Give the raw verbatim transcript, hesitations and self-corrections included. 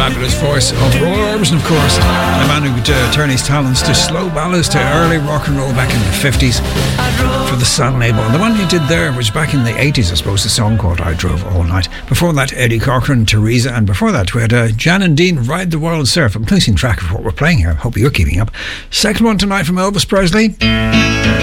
fabulous voice of Roy Orbison, of course, the man who would uh, turn his talents to slow ballads to early rock and roll back in the fifties for the Sam label. And the one he did there was back in the eighties, I suppose, a song called I Drove All Night. Before that, Eddie Cochran, Teresa, and before that we had uh, Jan and Dean, Ride the Wild Surf. I'm losing track of what we're playing here. I hope you're keeping up. Second one tonight from Elvis Presley.